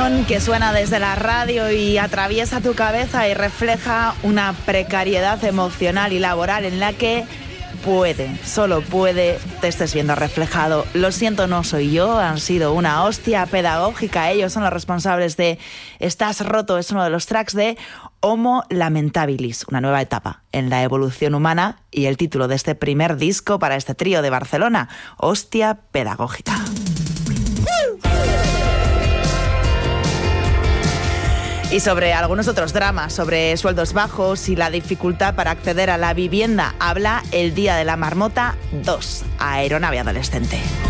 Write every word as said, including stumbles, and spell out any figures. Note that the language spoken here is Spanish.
canción que suena desde la radio y atraviesa tu cabeza y refleja una precariedad emocional y laboral en la que puede, solo puede, te estés viendo reflejado. Lo siento, no soy yo, han sido una hostia pedagógica. Ellos son los responsables de Estás roto, es uno de los tracks de Homo Lamentabilis, una nueva etapa en la evolución humana y el título de este primer disco para este trío de Barcelona, Hostia Pedagógica. Y sobre algunos otros dramas, sobre sueldos bajos y la dificultad para acceder a la vivienda, habla El Día de la Marmota dos, Aeronave Adolescente.